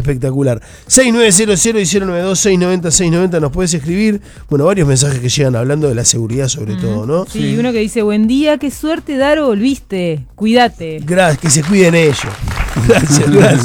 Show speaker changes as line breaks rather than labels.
Espectacular. 6900 y 092 690 nos puedes escribir. Bueno, varios mensajes que llegan hablando de la seguridad sobre todo, ¿no?
Sí, uno que dice, buen día, qué suerte, Daro, volviste. Cuídate.
Gracias, que se cuiden ellos. Gracias.